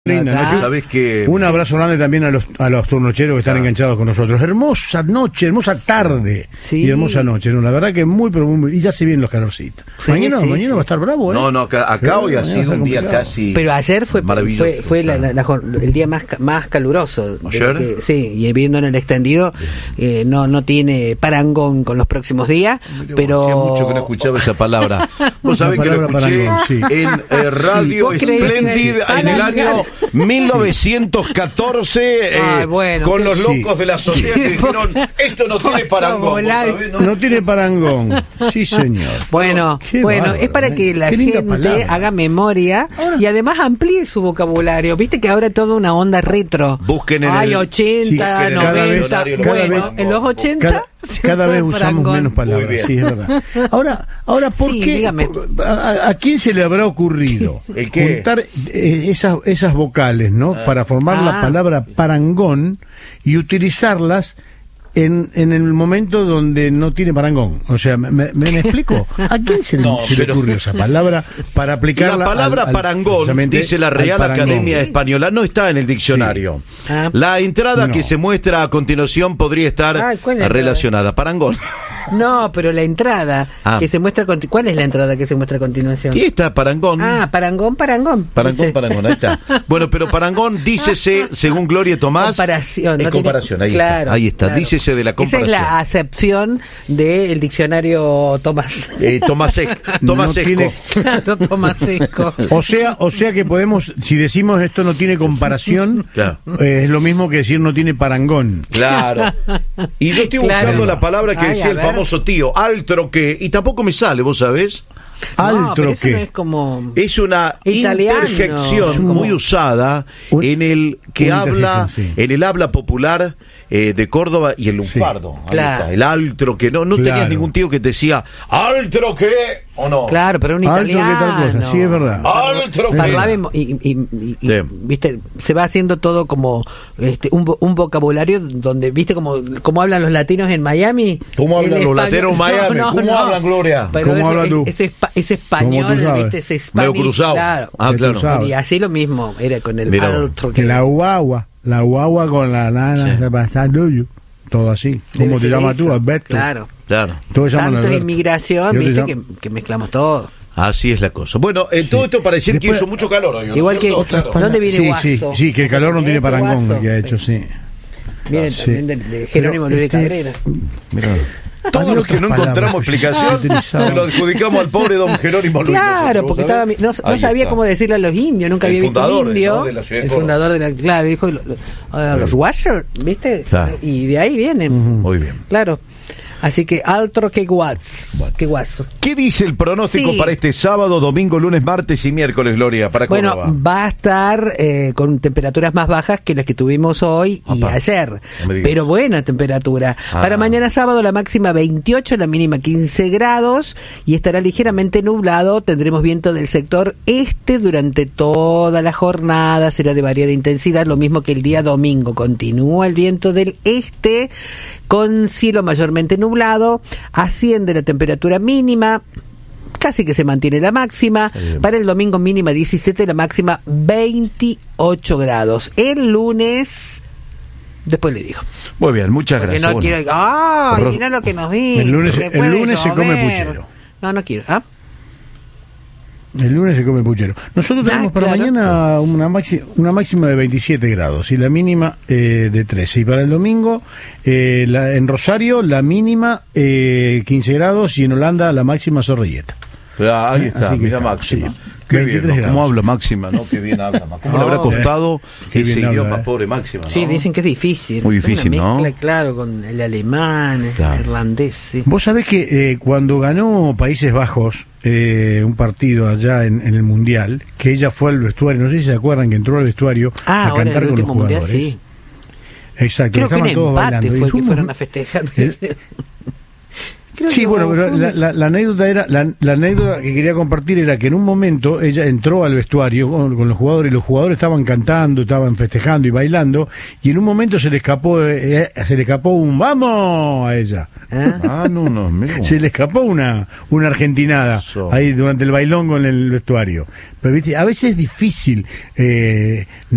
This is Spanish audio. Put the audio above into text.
Linda, ¿Sabés que un abrazo grande también a los turnocheros que están enganchados con nosotros. Hermosa noche, hermosa tarde y hermosa noche, ¿no? La verdad que muy, pero muy, y ya se vienen los calorcitos. Mañana va a estar bravo, ¿eh? No, acá hoy ha sido un día casi. Pero ayer fue maravilloso. Fue el día más caluroso. ¿Ayer? Sí, y viendo en el extendido, no tiene parangón con los próximos días, pero. Hacía mucho que no escuchaba esa palabra. Vos sabés que lo escuché en Radio Espléndida en el año 1914 con los locos de la sociedad que dijeron esto no tiene parangón. No tiene parangón. Sí, señor. Bueno, es para que la gente haga memoria y además amplíe su vocabulario. Viste que ahora toda una onda retro. Busquen en hay 80, 90. Bueno, en los 80 cada vez usamos menos palabras. Sí, es verdad. Ahora ¿por qué? ¿A quién se le habrá ocurrido juntar esas vocales, ¿no? Para formar la palabra parangón y utilizarlas en el momento donde no tiene parangón? O sea, ¿me explico? ¿A quién se le ocurrió esa palabra para aplicarla? La palabra parangón, dice la Real Academia Española, no está en el diccionario. La entrada que se muestra a continuación podría estar relacionada. Parangón. No, pero la entrada que se muestra ¿cuál es la entrada que se muestra a continuación? Y está parangón. Parangón. Parangón, ahí está. Bueno, pero parangón, dícese, según Gloria Tomás, comparación. Comparación, ahí está. Claro. Dícese de la comparación. Esa es la acepción del diccionario Tomás. Tomasesco. Claro, Tomasesco. O sea que podemos, si decimos esto no tiene comparación, es lo mismo que decir no tiene parangón. Claro. Y yo estoy buscando la palabra que decía el famoso tío, altroque, y tampoco me sale, ¿vos sabés? Altroque. No es como es una italiano, interjección muy usada en el que habla, en el habla popular de Córdoba y el lunfardo. Claro. El altroque. No tenías ningún tío que te decía altroque, ¿o no? Claro, pero un italiano. Tal cosa. Sí, es verdad. Altroque. Y viste, se va haciendo todo como un vocabulario donde, viste, como hablan los latinos en Miami. ¿Cómo hablan los latinos en Miami? ¿Cómo hablan, Gloria? ¿Cómo hablas tú? Ese español, viste, ese español. Medio cruzado. Claro. Y así lo mismo era con el altroque. La guagua con la nana pasando todo así. ¿Cómo te llamas tú? Alberto. Claro. Tanto inmigración, viste, que mezclamos todo. Así es la cosa. Bueno, todo esto parecía que hizo mucho calor hoy, ¿no? Igual que ¿dónde viene Guaso? Sí, que el calor no tiene parangón que ha hecho, sí. Viene también de Jerónimo Luis de Cabrera. Mira. Todo lo que no encontramos explicación se lo adjudicamos al pobre don Jerónimo Luis. Claro, porque no sabía cómo decirle a los indios, nunca había visto un indio. El fundador de la. Claro, dijo los Washer, ¿viste? Claro. Y de ahí vienen. Muy bien. Claro. Así que altro que guaso. ¿Qué dice el pronóstico para este sábado, domingo, lunes, martes y miércoles, Gloria? ¿Para Córdoba? Bueno, va a estar con temperaturas más bajas que las que tuvimos hoy y ayer. Pero buena temperatura. Para mañana sábado la máxima 28, la mínima 15 grados y estará ligeramente nublado. Tendremos viento del sector este durante toda la jornada. Será de variada intensidad, lo mismo que el día domingo. Continúa el viento del este con cielo mayormente nublado, asciende la temperatura mínima, casi que se mantiene la máxima. Para el domingo mínima 17, la máxima 28 grados. El lunes, después le digo. Muy bien, muchas gracias. No quiero, mirá lo que nos dice. El lunes se come puchero. No quiero. El lunes se come puchero. Nosotros tenemos para mañana una máxima de 27 grados y la mínima de 13. Y para el domingo, en Rosario, la mínima 15 grados y en Holanda la máxima Zorrilleta. Ahí está, mira máxima. Sí. Qué bien, ¿cómo habla Máxima? ¿No? Qué bien habla Máxima. ¿Cómo le habrá costado ese idioma, pobre Máxima? ¿No? Sí, dicen que es difícil. Muy difícil, una mezcla, ¿no? Claro, con el alemán, el irlandés. Sí. Vos sabés que cuando ganó Países Bajos un partido allá en el Mundial, que ella fue al vestuario, no sé si se acuerdan que entró al vestuario a cantar con los jugadores. Mundial, sí. Exacto. Creo que un todos empate bailando. fue que fueron a festejar. Sí, bueno, pero la anécdota era la anécdota que quería compartir era que en un momento ella entró al vestuario con los jugadores y los jugadores estaban cantando, estaban festejando y bailando y en un momento se le escapó un ¡vamos! A ella. Se le escapó una argentinada ahí durante el bailongo en el vestuario. Pero ¿viste? A veces es difícil